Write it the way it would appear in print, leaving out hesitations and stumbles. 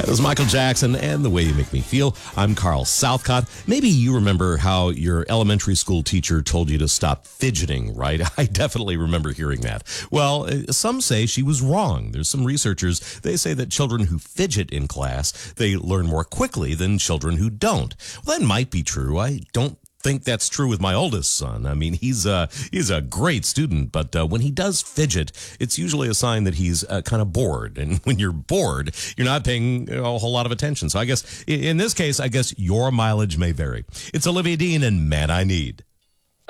That was Michael Jackson and The Way You Make Me Feel. I'm Carl Southcott. Maybe you remember how your elementary school teacher told you to stop fidgeting, right? I definitely remember hearing that. Well, some say she was wrong. There's some researchers, they say that children who fidget in class, they learn more quickly than children who don't. Well, that might be true. I don't think that's true with my oldest son. I mean, he's a great student, but when he does fidget, it's usually a sign that he's kind of bored. And when you're bored, you're not paying a whole lot of attention. So I guess in this case, your mileage may vary. It's Olivia Dean and Man I Need.